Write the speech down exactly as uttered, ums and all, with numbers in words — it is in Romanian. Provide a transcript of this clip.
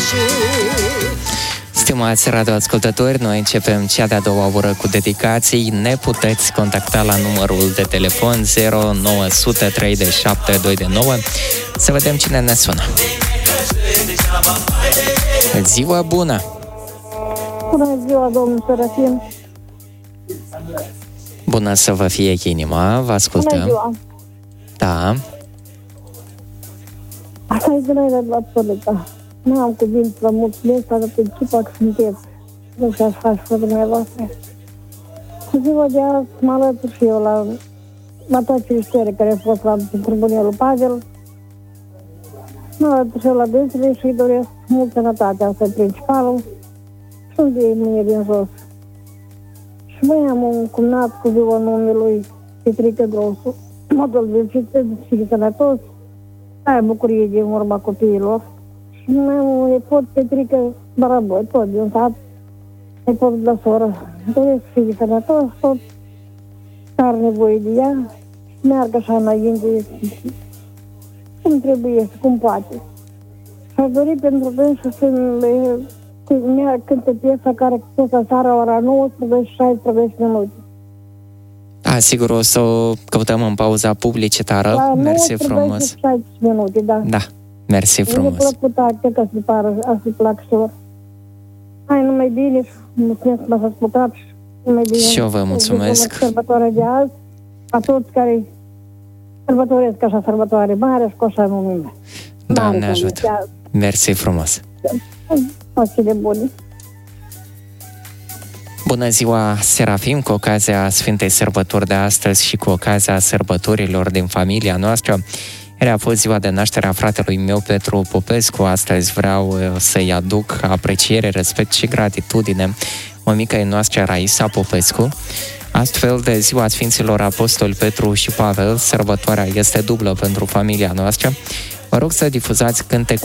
Stimați radioascultători, noi începem cea de-a doua oră cu dedicații. Ne puteți contacta la numărul de telefon zero nouă zero zero trei șapte doi nouă să vedem cine ne sună. Ziua bună! Bună ziua, domnul Serafin! Bună să vă fie inima, vă ascultăm. Bună ziua! Da. Asta e durere la absolută. Nu am cuvinte, vă mulțumesc, dar principiul că sunteți. Nu știu, aș face pe dumneavoastră. Cu ziua de azi mă alătur și eu la, la toate miștările care au fost la tribunalul Pavel. Mă alătur și eu la dânsele și îi doresc mult sănătate, asta e principalul. Sunt de mâine din jos. Și mai am un cumnat cu ziua numelui Petrică Grosu. Mă dălbesc și sănătos. Ai bucurie din urma copiilor. Și mai am un nepot Petrică Baraboi, tot din sat. Nepot de soră. Doresc să fie sănătos, tot. Are nevoie de ea. Meargă așa înainte. Cum trebuie, cum poate. Și aș dori pentru dânsul să le... cântă piesa care a fost aseară ora nouăsprezece și șaisprezece minute. Da, sigur, o să o căutăm în pauza publicitară. La mersi frumos. șaisprezece minute, da. Da, mersi frumos. Mi-a plăcut atât că se pară, a să plac și lor. Hai, numai bine și mulțumesc că m-ați ascultat și numai bine. Și eu vă mulțumesc. Sărbătoarea de azi, a toți care sărbătoresc așa sărbătoare mare și cu așa numime. Doamne ajută. Mersi frumos. De bune. Bună ziua, Serafim, cu ocazia Sfintei Sărbători de astăzi și cu ocazia sărbătorilor din familia noastră. Ieri a fost ziua de naștere a fratelui meu, Petru Popescu. Astăzi vreau să-i aduc apreciere, respect și gratitudine mămicăi noastre, Raisa Popescu. Astfel, de ziua Sfinților Apostoli Petru și Pavel, sărbătoarea este dublă pentru familia noastră. Vă rog să difuzați cântecul